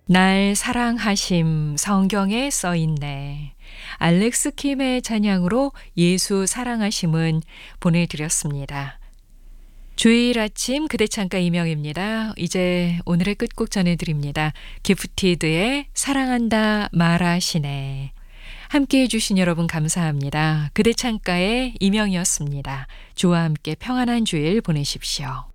날 사랑하심 성경에 써 있네. 알렉스 킴의 찬양으로 예수 사랑하심은 보내드렸습니다. 주일 아침 그대 창가 이명입니다. 이제 오늘의 끝곡 전해드립니다. 기프티드의 사랑한다 말하시네. 함께해 주신 여러분 감사합니다. 그대 창가의 이명이었습니다. 주와 함께 평안한 주일 보내십시오.